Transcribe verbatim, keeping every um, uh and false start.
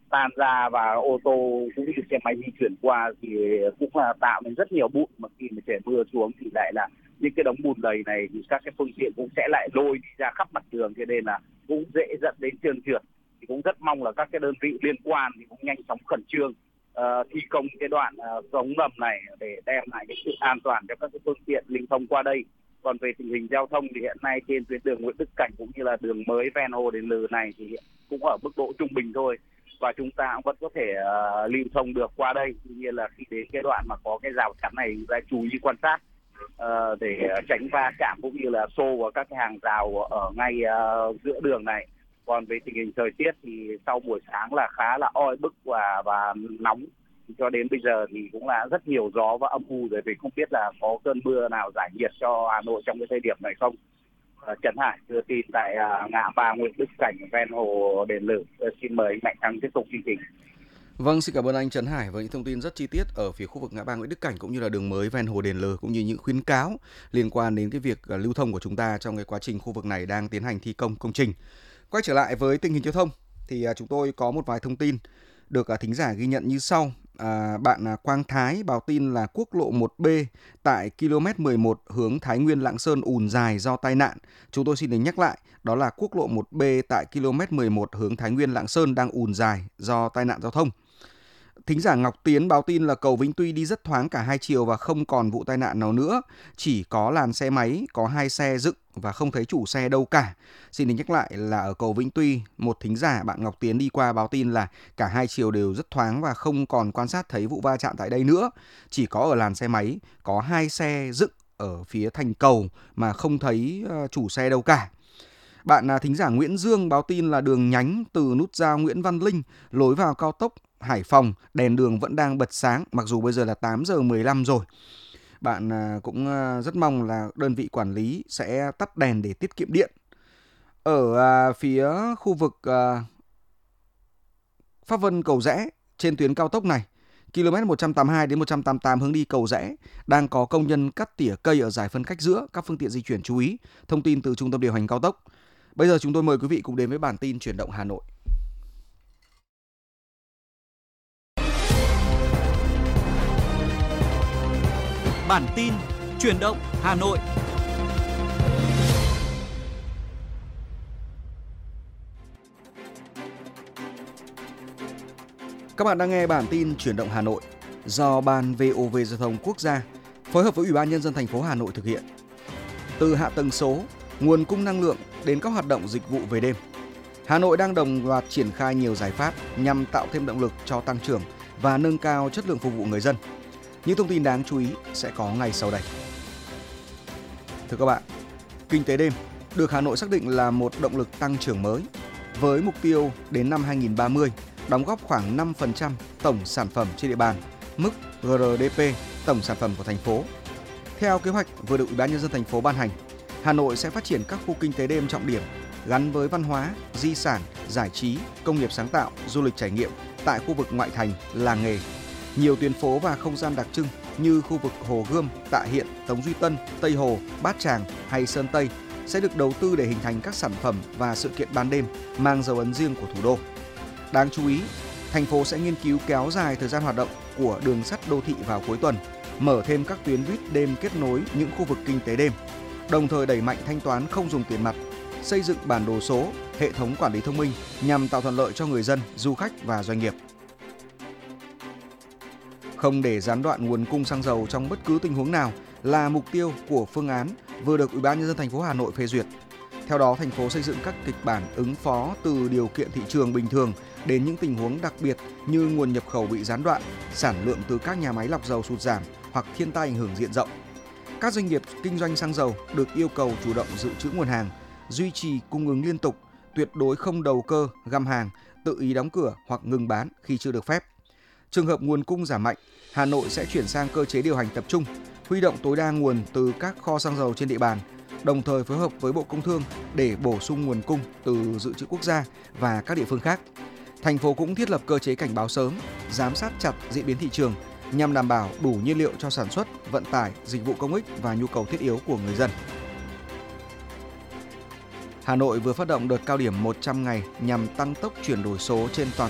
tan ra và ô tô cũng như xe máy di chuyển qua thì cũng là tạo nên rất nhiều bụi, mà khi mà trời mưa xuống thì lại là những cái đống bùn đầy này thì các cái phương tiện cũng sẽ lại lôi đi ra khắp mặt đường, cho nên là cũng dễ dẫn đến trơn trượt. Thì cũng rất mong là các cái đơn vị liên quan thì cũng nhanh chóng khẩn trương uh, thi công cái đoạn uh, cống ngầm này để đem lại cái sự an toàn cho các cái phương tiện lưu thông qua đây. Còn về tình hình giao thông thì hiện nay trên tuyến đường Nguyễn Đức Cảnh cũng như là đường mới ven hồ Đền Lừ này thì cũng ở mức độ trung bình thôi, và chúng ta cũng vẫn có thể uh, lưu thông được qua đây. Tuy nhiên là khi đến cái đoạn mà có cái rào chắn này, chúng ta chú ý quan sát uh, để tránh va chạm cũng như là xô vào các cái hàng rào ở ngay uh, giữa đường này. Còn về tình hình thời tiết thì sau buổi sáng là khá là oi bức và và nóng, cho đến bây giờ thì cũng là rất nhiều gió và âm u rồi, vì không biết là có cơn mưa nào giải nhiệt cho Hà Nội trong cái thời điểm này không. Uh, Trần Hải đưa tin tại uh, ngã ba Nguyễn Đức Cảnh ven hồ Đền Lừ. Uh, xin mời anh Mạnh Thắng tiếp tục chương trình. Vâng, xin cảm ơn anh Trần Hải với những thông tin rất chi tiết ở phía khu vực ngã ba Nguyễn Đức Cảnh cũng như là đường mới ven hồ Đền Lừ, cũng như những khuyến cáo liên quan đến cái việc uh, lưu thông của chúng ta trong cái quá trình khu vực này đang tiến hành thi công công trình. Quay trở lại với tình hình giao thông thì uh, chúng tôi có một vài thông tin được uh, thính giả ghi nhận như sau. À, bạn à, Quang Thái báo tin là quốc lộ một B tại ki lô mét mười một hướng Thái Nguyên Lạng Sơn ùn dài do tai nạn. Chúng tôi xin được nhắc lại, đó là quốc lộ một B tại ki lô mét mười một hướng Thái Nguyên Lạng Sơn đang ùn dài do tai nạn giao thông. Thính giả Ngọc Tiến báo tin là cầu Vĩnh Tuy đi rất thoáng cả hai chiều và không còn vụ tai nạn nào nữa. Chỉ có làn xe máy, có hai xe dựng và không thấy chủ xe đâu cả. Xin được nhắc lại là ở cầu Vĩnh Tuy, một thính giả bạn Ngọc Tiến đi qua báo tin là cả hai chiều đều rất thoáng và không còn quan sát thấy vụ va chạm tại đây nữa. Chỉ có ở làn xe máy, có hai xe dựng ở phía thành cầu mà không thấy chủ xe đâu cả. Bạn thính giả Nguyễn Dương báo tin là đường nhánh từ nút giao Nguyễn Văn Linh lối vào cao tốc Hải Phòng, đèn đường vẫn đang bật sáng, mặc dù bây giờ là tám giờ mười lăm rồi. Bạn cũng rất mong là đơn vị quản lý sẽ tắt đèn để tiết kiệm điện. Ở phía khu vực Pháp Vân Cầu Giẽ trên tuyến cao tốc này, ki lô mét một trăm tám mươi hai đến một trăm tám mươi tám hướng đi Cầu Giẽ, đang có công nhân cắt tỉa cây ở giải phân cách giữa, các phương tiện di chuyển chú ý. Thông tin từ Trung tâm điều hành cao tốc. Bây giờ chúng tôi mời quý vị cùng đến với bản tin chuyển động Hà Nội. Bản tin chuyển động Hà Nội. Các bạn đang nghe bản tin chuyển động Hà Nội do Ban vê o vê Giao thông Quốc gia phối hợp với Ủy ban Nhân dân thành phố Hà Nội thực hiện. Từ hạ tầng số, nguồn cung năng lượng đến các hoạt động dịch vụ về đêm, Hà Nội đang đồng loạt triển khai nhiều giải pháp nhằm tạo thêm động lực cho tăng trưởng và nâng cao chất lượng phục vụ người dân. Những thông tin đáng chú ý sẽ có ngay sau đây. Thưa các bạn, kinh tế đêm được Hà Nội xác định là một động lực tăng trưởng mới, với mục tiêu đến năm hai nghìn không trăm ba mươi đóng góp khoảng năm phần trăm tổng sản phẩm trên địa bàn, mức giê đê pê tổng sản phẩm của thành phố. Theo kế hoạch vừa được Ủy ban Nhân dân thành phố ban hành, Hà Nội sẽ phát triển các khu kinh tế đêm trọng điểm gắn với văn hóa, di sản, giải trí, công nghiệp sáng tạo, du lịch trải nghiệm tại khu vực ngoại thành, làng nghề. Nhiều tuyến phố và không gian đặc trưng như khu vực Hồ Gươm, Tạ Hiện, Tống Duy Tân, Tây Hồ, Bát Tràng hay Sơn Tây sẽ được đầu tư để hình thành các sản phẩm và sự kiện ban đêm mang dấu ấn riêng của thủ đô. Đáng chú ý, thành phố sẽ nghiên cứu kéo dài thời gian hoạt động của đường sắt đô thị vào cuối tuần, mở thêm các tuyến buýt đêm kết nối những khu vực kinh tế đêm, đồng thời đẩy mạnh thanh toán không dùng tiền mặt, xây dựng bản đồ số, hệ thống quản lý thông minh nhằm tạo thuận lợi cho người dân, du khách và doanh nghiệp. Không để gián đoạn nguồn cung xăng dầu trong bất cứ tình huống nào là mục tiêu của phương án vừa được Ủy ban Nhân dân thành phố Hà Nội phê duyệt. Theo đó, thành phố xây dựng các kịch bản ứng phó từ điều kiện thị trường bình thường đến những tình huống đặc biệt như nguồn nhập khẩu bị gián đoạn, sản lượng từ các nhà máy lọc dầu sụt giảm hoặc thiên tai ảnh hưởng diện rộng. Các doanh nghiệp kinh doanh xăng dầu được yêu cầu chủ động dự trữ nguồn hàng, duy trì cung ứng liên tục, tuyệt đối không đầu cơ, găm hàng, tự ý đóng cửa hoặc ngừng bán khi chưa được phép. Trường hợp nguồn cung giảm mạnh, Hà Nội sẽ chuyển sang cơ chế điều hành tập trung, huy động tối đa nguồn từ các kho xăng dầu trên địa bàn, đồng thời phối hợp với Bộ Công Thương để bổ sung nguồn cung từ dự trữ quốc gia và các địa phương khác. Thành phố cũng thiết lập cơ chế cảnh báo sớm, giám sát chặt diễn biến thị trường nhằm đảm bảo đủ nhiên liệu cho sản xuất, vận tải, dịch vụ công ích và nhu cầu thiết yếu của người dân. Hà Nội vừa phát động đợt cao điểm một trăm ngày nhằm tăng tốc chuyển đổi số trên toàn